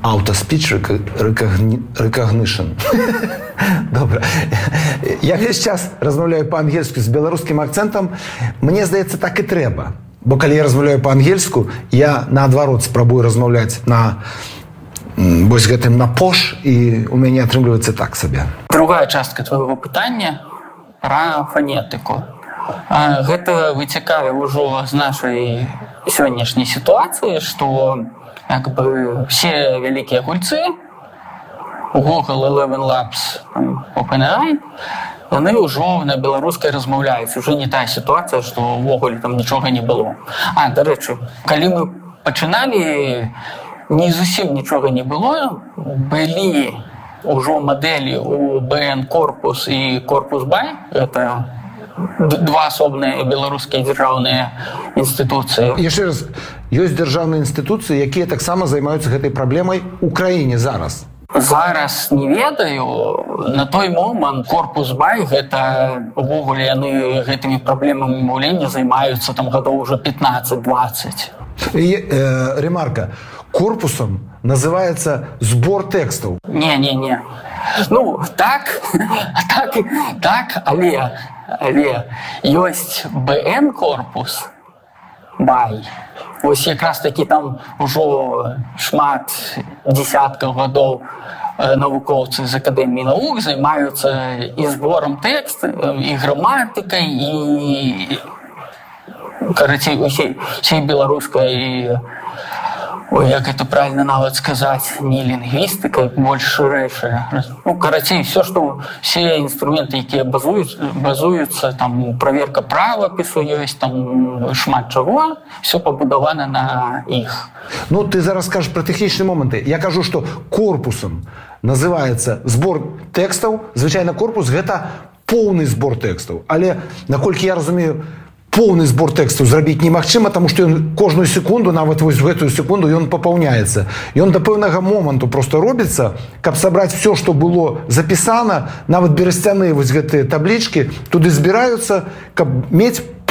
Auto-speech recognition. Добре. Я весь час розмовляю по-ангельську з білоруським акцентом. Мені здається, так і треба. Бо коли я розмовляю по-ангельську, я наадварот спробую розмовляти на вось гэтым на пош, і у мяне атрымліваецца так сабе. Другая частка твайго пытання пра фанетыку. Гэта выцякае ўжо з нашай сённяшняй сітуацыі, што як бы все вялікія гульцы Google, Eleven Labs, OpenAI, яны ўжо на беларускай размаўляюць. Ужо не тая сітуацыя, што ўвогуле там нічога не было. Дарэчы, калі мы пачыналі, не зусім нічога не было. Былі ўжо мадэлі у BN Corpus і Corpus BY. Это два асобныя беларускія дзяржаўныя інстытуцыі. Яшчэ раз, ёсць дзяржаўныя інстытуцыі, якія таксама займаюцца гэтай праблемай у краіне зараз. Зараз не ведаю. На той момант Corpus BY, гэта увогуле яны гэтымі праблемамі маўлення займаюцца там гадоў уже 15-20. Ремарка. Корпусом называется сбор текстов. Не. Ну, так, але ёсць BN Corpus BY. Ось якраз такі там ужо шмат десяткаў гадоў навукоўцы з Акадэміі навук займаюцца і збором тэксту, і граматыкай, і карацей усей беларускай, як это правильно нават сказаць, не лінгвістыка, больш шырэйшая. Ну, карацей, все інструменты, якія базуюцца, там праверка правапісу ёсць, там шмат чаго, все пабудавана на іх. Ну, ты зараз скажаш пра тэхнічныя моманты. Я кажу, што корпусам называецца збор тэкстаў. Звычайна корпус гэта поўны збор тэкстаў. Але, наколькі я разумею, поўны збор тэкстаў зрабіць немагчыма, таму што ён кожную секунду, нават вось гэтую секунду, ён папаўняецца. Ён да пэўнага моманту проста робіцца, каб сабраць все, што было запісана, нават берасцяныя вось гэтыя таблічкі, туды збіраюцца, каб мець